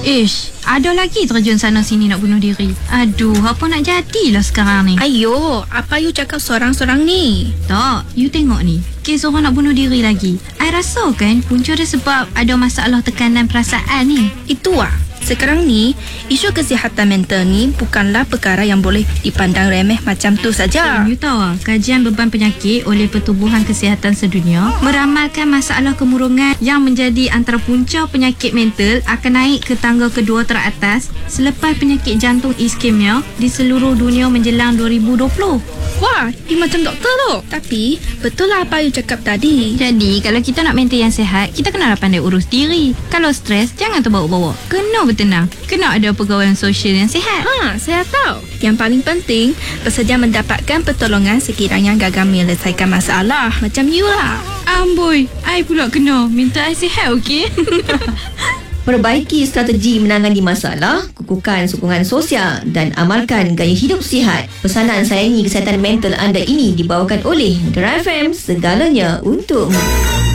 Ada lagi terjun sana sini nak bunuh diri. Aduh, apa nak jadilah sekarang ni? Ayo, apa you cakap sorang-sorang ni? Tak, you tengok ni. Kes orang nak bunuh diri lagi. I rasa kan punca dia sebab ada masalah tekanan perasaan ni. Itu sekarang ni, isu kesihatan mental ni bukanlah perkara yang boleh dipandang remeh macam tu saja. You tahu kajian beban penyakit oleh Pertubuhan Kesihatan Sedunia meramalkan masalah kemurungan yang menjadi antara punca penyakit mental akan naik ke tangga kedua teratas selepas penyakit jantung iskemia di seluruh dunia menjelang 2020. Wah, dia macam doktor tu. Tapi, betul lah apa you cakap tadi. Jadi, kalau kita nak mental yang sihat, kita kenalah pandai urus diri. Kalau stres, jangan terbawa-bawa. Kena bertenang. Kena ada pergaulan sosial yang sihat. Saya tahu. Yang paling penting, peserta mendapatkan pertolongan sekiranya gagal menyelesaikan masalah. Macam you lah. Amboi, I pula kena. Minta I sihat, okey? Perbaiki strategi menangani masalah, kukuhkan sokongan sosial dan amalkan gaya hidup sihat. Pesanan sayangi kesihatan mental anda ini dibawakan oleh Dara FM, segalanya untukmu.